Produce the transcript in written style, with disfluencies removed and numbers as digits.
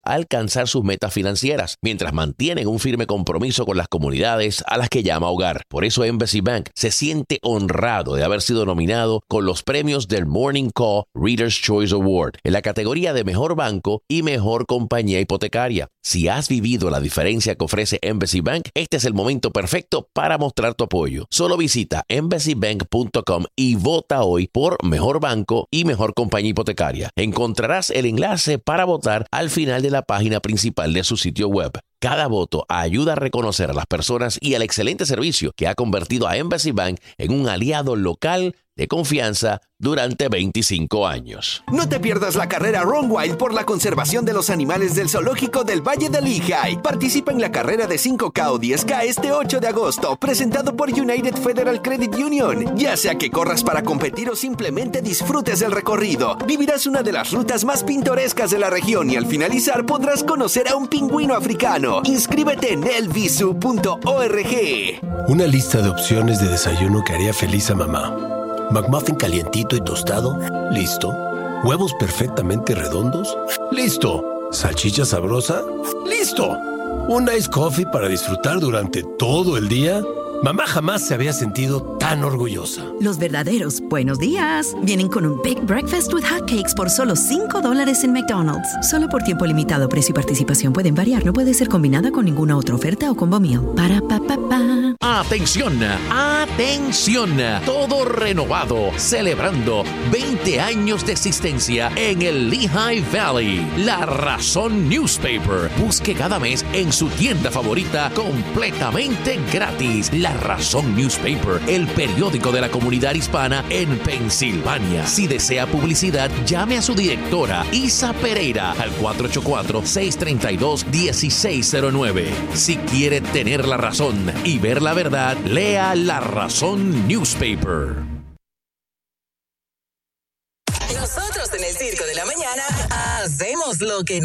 a alcanzar sus metas financieras, mientras mantienen un firme compromiso con las comunidades a las que llama hogar. Por eso Embassy Bank se siente honrado de haber sido nominado con los premios del Morning Call Reader's Choice Award en la categoría de Mejor Banco y Mejor Compañía Hipotecaria. Si has vivido la diferencia que ofrece Embassy Bank, este es el momento perfecto para mostrar tu apoyo. Solo visita embassybank.com y vota hoy por Mejor Banco y Mejor Compañía Hipotecaria. Encontrarás el enlace para votar al final de la página principal de su sitio web. Cada voto ayuda a reconocer a las personas y al excelente servicio que ha convertido a Embassy Bank en un aliado local de confianza durante 25 años. No te pierdas la carrera Run Wild por la conservación de los animales del zoológico del Valle de Lehigh. Participa en la carrera de 5K o 10K este 8 de agosto, presentado por United Federal Credit Union. Ya sea que corras para competir o simplemente disfrutes del recorrido, vivirás una de las rutas más pintorescas de la región y al finalizar podrás conocer a un pingüino africano. Inscríbete en elvisu.org. Una lista de opciones de desayuno que haría feliz a mamá. McMuffin calientito y tostado, listo. Huevos perfectamente redondos, listo. Salchicha sabrosa, listo. Un ice coffee para disfrutar durante todo el día. Mamá jamás se había sentido tan orgullosa. Los verdaderos buenos días vienen con un Big Breakfast with Hotcakes por solo $5 en McDonald's. Solo por tiempo limitado. Precio y participación pueden variar. No puede ser combinada con ninguna otra oferta o combo meal. Para pa pa pa. ¡Atención! ¡Atención! Todo renovado, celebrando 20 años de existencia en el Lehigh Valley. La Razón Newspaper. Busque cada mes en su tienda favorita completamente gratis. La Razón Newspaper, el periódico de la comunidad hispana en Pensilvania. Si desea publicidad, llame a su directora, Isa Pereira, al 484-632-1609. Si quiere tener la razón y ver la verdad, lea La Razón Newspaper. Nosotros en el Circo de la Mañana hacemos lo que